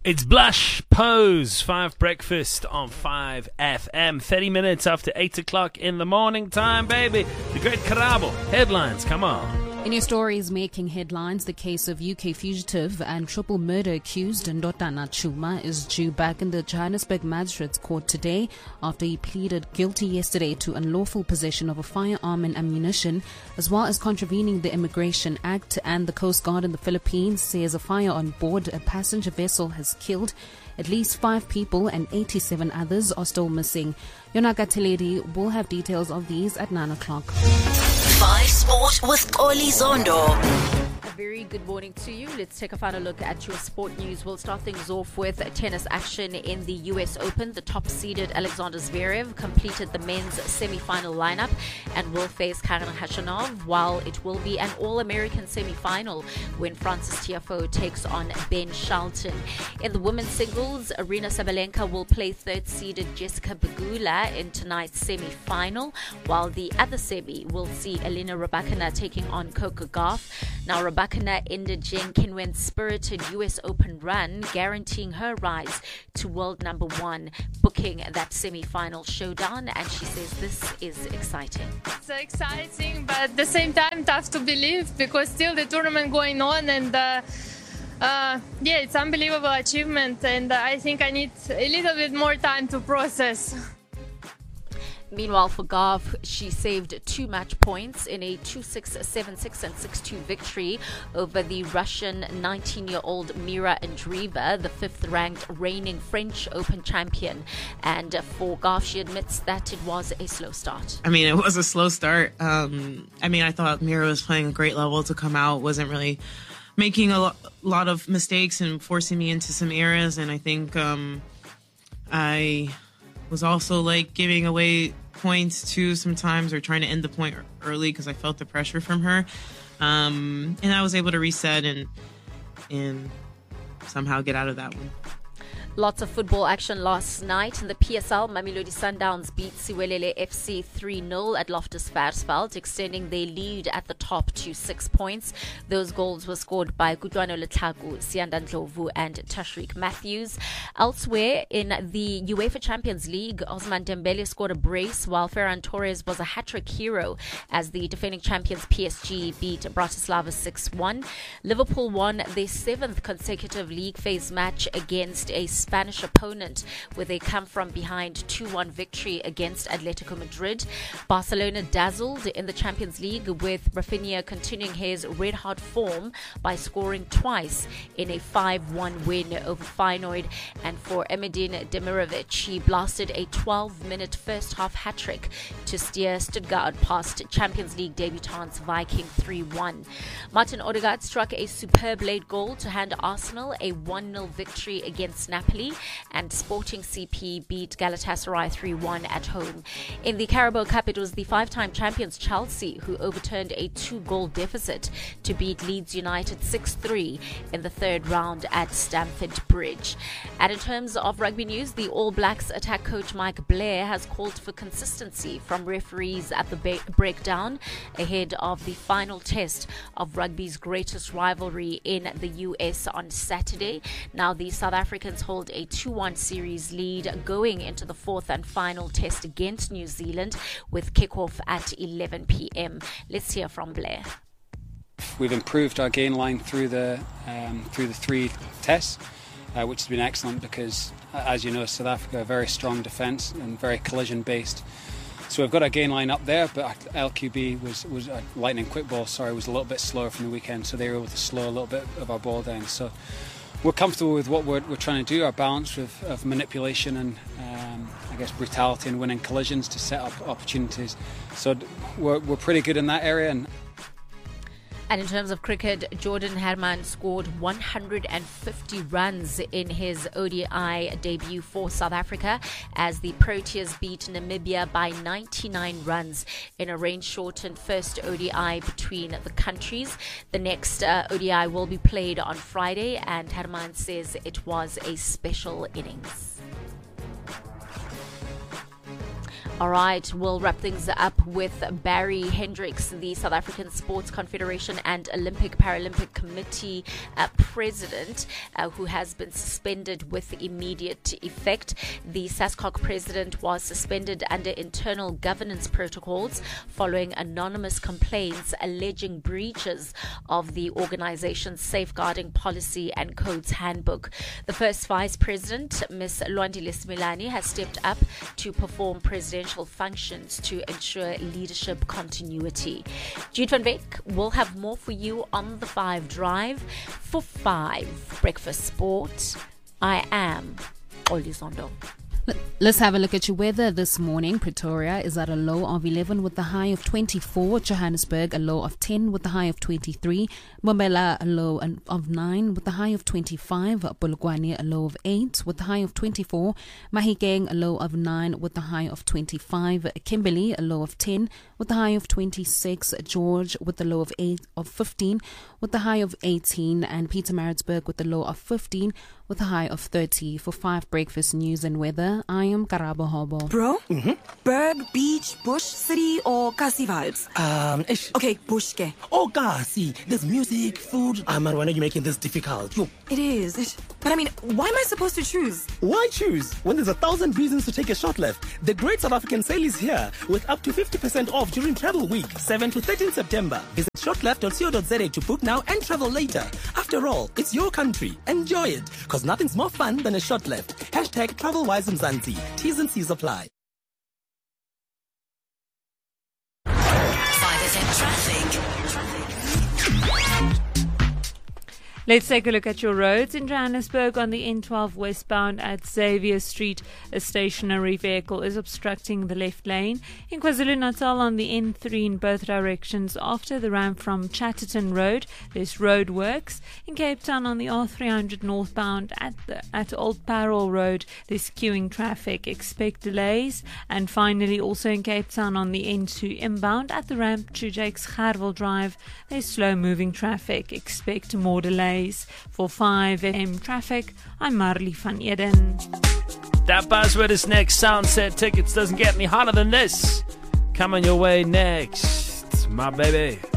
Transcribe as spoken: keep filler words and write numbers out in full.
It's Blush Pose, five Breakfast on five F M. thirty minutes after eight o'clock in the morning time, baby. The great Karabo. Headlines, come on. In your stories making headlines, the case of U K fugitive and triple murder accused Ndotana Chuma is due back in the Johannesburg Magistrates Court today after he pleaded guilty yesterday to unlawful possession of a firearm and ammunition, as well as contravening the Immigration Act. And the Coast Guard in the Philippines says a fire on board a passenger vessel has killed at least five people and eighty-seven others are still missing. Yonaka Teledi will have details of these at nine o'clock. Five Sport with Oli Zondo. A very good morning to you. Let's take a final look at your sport news. We'll start things off with tennis action in the U S Open. The top-seeded Alexander Zverev completed the men's semi-final lineup and will face Karen Khachanov, while it will be an All-American semi-final when Francis Tiafoe takes on Ben Shelton. In the women's singles, Arina Sabalenka will play third-seeded Jessica Pegula in tonight's semi-final, while the other semi will see Elena Rybakina taking on Coco Gauff. Now, Rybakina ended Jen Kinwen's spirited U S Open run, guaranteeing her rise to world number one, booking that semi-final showdown, and she says this is exciting. It's exciting, but at the same time tough to believe because still the tournament going on, and uh, uh, yeah, it's unbelievable achievement, and uh, I think I need a little bit more time to process. Meanwhile, for Gauff, she saved two match points in a two six, seven six and six two victory over the Russian nineteen-year-old Mira Andreeva, the fifth-ranked reigning French Open champion. And for Gauff, she admits that it was a slow start. I mean, it was a slow start. Um, I mean, I thought Mira was playing a great level to come out, wasn't really making a lo- lot of mistakes and forcing me into some errors. And I think um, I was also like giving away points too sometimes, or trying to end the point early because I felt the pressure from her, um, and I was able to reset and and somehow get out of that one. Lots of football action last night. In the P S L, Mamelodi Sundowns beat Siwelele F C three nil at Loftus Versfeld, extending their lead at the top to six points. Those goals were scored by Kutlwano Letlaku, Sianda Ndlovu and Tashreeq Matthews. Elsewhere, in the UEFA Champions League, Osman Dembele scored a brace, while Ferran Torres was a hat-trick hero as the defending champions P S G beat Bratislava six one. Liverpool won their seventh consecutive league phase match against a Spanish opponent with a come-from-behind two one victory against Atletico Madrid. Barcelona dazzled in the Champions League, with Rafinha continuing his red-hot form by scoring twice in a five one win over Feyenoord. And for Emedin Demirovic, he blasted a twelve-minute first-half hat-trick to steer Stuttgart past Champions League debutants Viking three one. Martin Odegaard struck a superb late goal to hand Arsenal a one nil victory against Napoli, and Sporting C P beat Galatasaray three one at home. In the Carabao Cup, it was the five-time champions Chelsea who overturned a two-goal deficit to beat Leeds United six three in the third round at Stamford Bridge. And in terms of rugby news, the All Blacks attack coach Mike Blair has called for consistency from referees at the ba- breakdown ahead of the final test of rugby's greatest rivalry in the U S on Saturday. Now, the South Africans hold a two one series lead going into the fourth and final test against New Zealand, with kickoff at eleven p.m. Let's hear from Blair. We've improved our gain line through the um, through the three tests, uh, which has been excellent because, as you know, South Africa are a very strong defence and very collision based. So we've got our gain line up there, but L Q B was was uh, Lightning Quick Ball. Sorry, was a little bit slower from the weekend, so they were able to slow a little bit of our ball down. So we're comfortable with what we're, we're trying to do, our balance with, of manipulation and um, I guess brutality and winning collisions to set up opportunities. So we're, we're pretty good in that area. And And in terms of cricket, Jordan Herman scored one hundred fifty runs in his O D I debut for South Africa as the Proteas beat Namibia by ninety-nine runs in a rain-shortened first O D I between the countries. The next uh, O D I will be played on Friday, and Herman says it was a special innings. All right, we'll wrap things up with Barry Hendricks, the South African Sports Confederation and Olympic Paralympic Committee uh, president, uh, who has been suspended with immediate effect. The SASCOC president was suspended under internal governance protocols following anonymous complaints alleging breaches of the organization's safeguarding policy and codes handbook. The first vice president, Miz Lwandile Smilani, has stepped up to perform presidential functions to ensure leadership continuity. Jude van Beek will have more for you on the Five Drive. For Five Breakfast Sport, I am Oli Zondo. Let's have a look at your weather this morning. Pretoria is at a low of eleven with the high of twenty-four. Johannesburg, a low of ten with the high of twenty-three. Mbombela, a low of nine with the high of twenty-five. Polokwane, a low of eight with the high of twenty-four. Mahikeng, a low of nine with the high of twenty-five. Kimberley, a low of ten with the high of twenty-six. George with the low of eight of fifteen with the high of eighteen. And Pietermaritzburg with the low of fifteen with a high of thirty. For Five Breakfast News and Weather, I am Karabo Hobo. Bro? Mm-hmm. Berg, beach, bush, city, or Kasi vibes? Um, ish. Okay, bush ke. Oh, Kasi. There's music, food. Um, why are you making this difficult? Yo. It is. It, but I mean, why am I supposed to choose? Why choose when there's a thousand reasons to take a short left? The Great South African Sale is here with up to fifty percent off during Travel Week, seventh to thirteenth September. Visit shortleft dot co dot za to book now and travel later. After all, it's your country. Enjoy it, because nothing's more fun than a short left. Hashtag TravelWise Mzansi. T's and C's apply. five F M traffic. Let's take a look at your roads. In Johannesburg on the N twelve westbound at Xavier Street, a stationary vehicle is obstructing the left lane. In KwaZulu-Natal on the N three in both directions after the ramp from Chatterton Road, there's road works. In Cape Town on the R three hundred northbound at the, at Old Parole Road, there's queuing traffic. Expect delays. And finally also in Cape Town on the N two inbound at the ramp to Jakes Gerwel Drive, there's slow moving traffic. Expect more delays. For five F M traffic, I'm Marley van Eden. That buzzword is next. Soundset Tickets doesn't get any hotter than this. Coming your way next, my baby.